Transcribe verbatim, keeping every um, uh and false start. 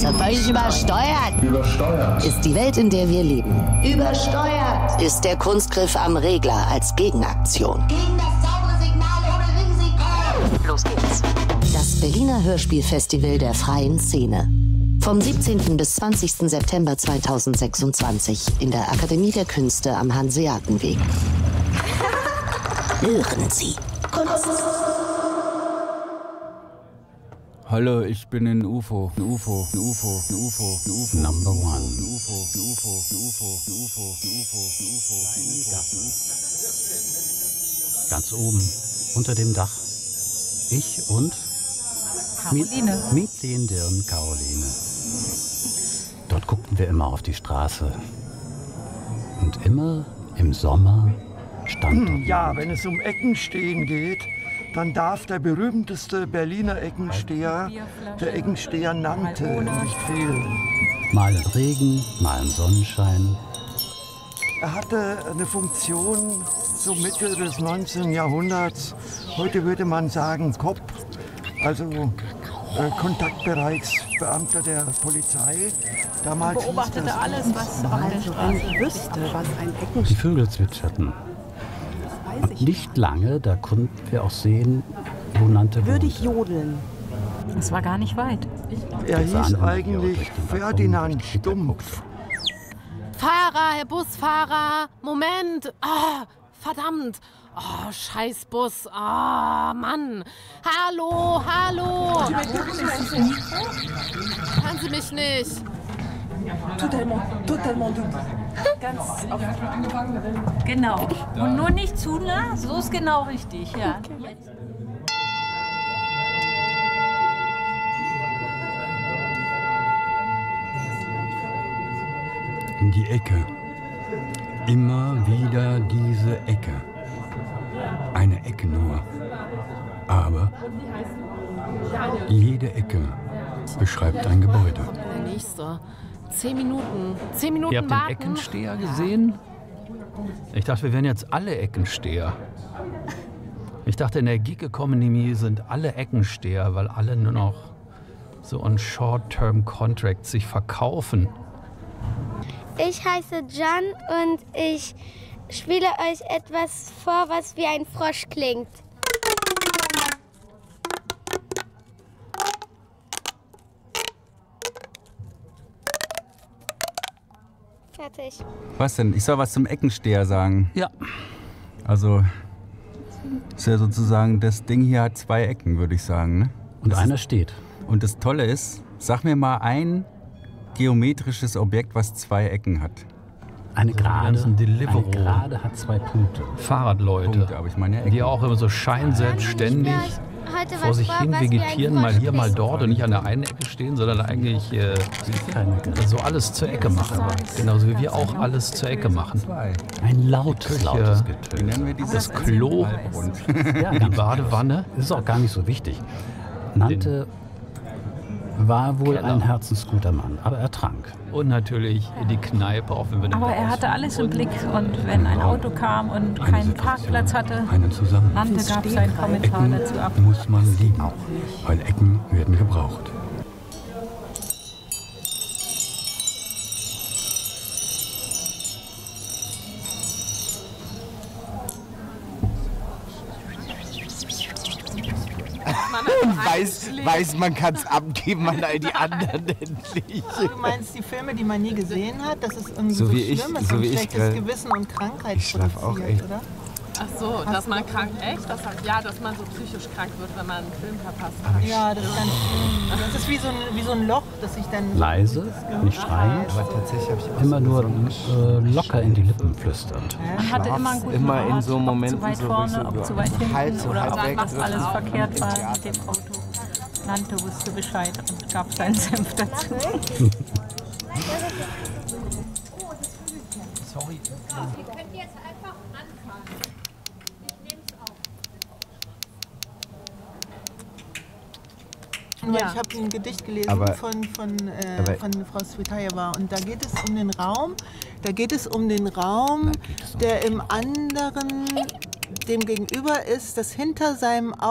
Ist doch völlig übersteuert. Übersteuert. Ist die Welt, in der wir leben. Übersteuert. Ist der Kunstgriff am Regler als Gegenaktion. Gegen das saubere Signal ohne Risiko. Los geht's. Das Berliner Hörspielfestival der freien Szene. Vom siebzehnten bis zwanzigsten September zweitausendsechsundzwanzig in der Akademie der Künste am Hanseatenweg. Hören Sie. Hallo, ich bin ein U F O. Ein U F O. Ein U F O. Ein U F O. Ein U F O. Number one. Ein U F O. Ein U F O. Ein U F O. Ein U F O. Ein U F O. Ein U F O. Ein U F O. Ganz oben, unter dem Dach. Ich und Caroline. Mietchen Dirn Caroline. Dort guckten wir immer auf die Straße. Und immer im Sommer stand dort. Ja, wenn es um Eckenstehen geht, dann darf der berühmteste Berliner Eckensteher, der Eckensteher Nannte, nicht fehlen. Mal im Regen, mal im Sonnenschein. Er hatte eine Funktion so Mitte des neunzehnten Jahrhunderts. Heute würde man sagen Kopf, also äh, Kontaktbereichsbeamter der Polizei. Damals Beobachtete das, alles, was auf der Straße wüsste, was ein Ecken... Die Vögel zwitscherten. Nicht lange, da konnten wir auch sehen, wo Nannte Würde ich wohnte. jodeln. Es war gar nicht weit. er Das hieß andere eigentlich hier auf dem Balkon Ferdinand steht der Stumpf. Fahrer, Herr Busfahrer, Moment. Ah, verdammt. Oh, scheiß Bus. Ah, Mann. Hallo, hallo. Hören Sie mich nicht? Totalement, totalement double. Ganz auf. Genau. Und nur nicht zu nah, so ist genau richtig. Ja. In die Ecke. Immer wieder diese Ecke. Eine Ecke nur. Aber jede Ecke beschreibt ein Gebäude. Der nächste. Zehn Minuten. Zehn Minuten Ihr habt warten. den Eckensteher gesehen? Ich dachte, wir wären jetzt alle Eckensteher. Ich dachte, in der Gig-Economy sind alle Eckensteher, weil alle nur noch so on Short-Term-Contracts sich verkaufen. Ich heiße Jan und ich spiele euch etwas vor, was wie ein Frosch klingt. Fertig. Was denn? Ich soll was zum Eckensteher sagen. Ja. Also, ist ja sozusagen, das Ding hier hat zwei Ecken, würde ich sagen. Ne? Und das einer ist, steht. Und das Tolle ist, sag mir mal ein geometrisches Objekt, was zwei Ecken hat. Eine Also die Gerade, ganzen Deliveroo. eine Gerade hat zwei Punkte. Fahrradleute, Punkte, aber ich meine ja Ecken. die auch immer so scheinselbstständig Heute vor was sich vor, hin was wie ein vegetieren, mal Frosch hier, mal klingt. dort und nicht an der einen Ecke stehen, sondern eigentlich äh, Keine Gerade. so alles zur Ecke machen. Genauso wie wir auch alles zur Ecke machen. Zwei. Ein lautes, Küche. lautes Wie Getöse. nennen wir dieses? Das Klo, Halbrund. Ja, die ganz Badewanne. Das ist auch gar nicht so wichtig. Nannte war wohl Keller. ein herzensguter Mann, aber er trank. Und natürlich in die Kneipe, auch wenn wir Aber er hatte alles im Blick und wenn ein Auto kam und Eine keinen Situation, Parkplatz hatte, einen Zusammenhang. Nannte gab seinen Kommentar Ecken dazu ab. muss man lieben, weil Ecken werden gebraucht. Weiß, weiß, man kann es abgeben an all die anderen endlich. Du meinst die Filme, die man nie gesehen hat, dass es irgendwie So so wie ich- schlimm ist so und wie ich schlechtes grad- Gewissen und Krankheit Ich schlaf auch produziert, echt. oder? Ach so, dass man krank, echt? Das hat, ja, dass man so psychisch krank wird, wenn man einen Film verpasst hat. Ja, das ist ganz schlimm. Das ist wie so ein, wie so ein Loch, das sich dann... Leise, nicht schreiend, Aber tatsächlich habe ich auch immer so nur so äh, locker in die Lippen flüsternd. Man hatte immer einen guten immer in Rat, so ob Momenten zu weit so, wo ich vorne, so ob zu weit hinten halb so oder halb ob weg was so alles im verkehrt war Theater. mit dem Auto. Nannte wusste Bescheid und gab seinen Senf dazu. Sorry. Ihr könnt jetzt einfach anfangen. Ich nehme es auf. Ja. Ich habe ein Gedicht gelesen Aber- von, von, äh, aber- von Frau Svetajewa und da geht es um den Raum, da geht es um den Raum, der im anderen dem gegenüber ist, das hinter seinem